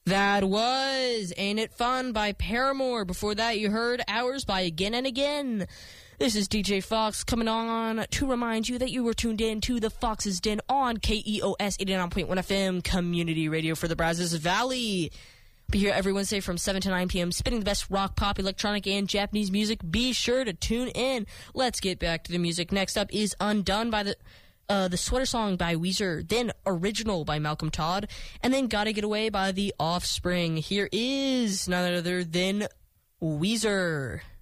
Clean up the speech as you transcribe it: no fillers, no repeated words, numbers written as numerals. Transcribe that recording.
That was Ain't It Fun by Paramore. Before that, you heard Hours by Again and Again. This is DJ Fox coming on to remind you that you were tuned in to the Fox's Den on KEOS 89.1 FM, community radio for the Brazos Valley. Be here every Wednesday from 7 to 9 p.m. spinning the best rock, pop, electronic, and Japanese music. Be sure to tune in. Let's get back to the music. Next up is Undone by the Sweater Song by Weezer, then Original by Malcolm Todd, and then Gotta Get Away by The Offspring. Here is none other than Weezer.